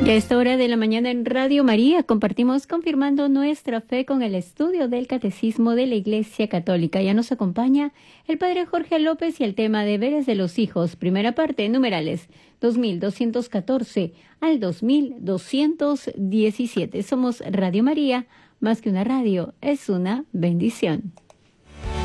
Y a esta hora de la mañana en Radio María compartimos confirmando nuestra fe con el estudio del Catecismo de la Iglesia Católica. Ya nos acompaña el Padre Jorge López y el tema deberes de los hijos, primera parte, numerales 2214 al 2217. Somos Radio María, más que una radio, es una bendición.